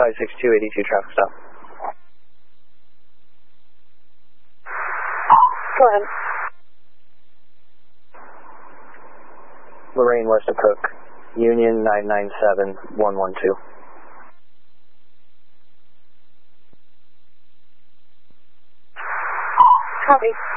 56282 traffic stop. Go ahead. Lorraine west of Cook, Union 997112. Copy.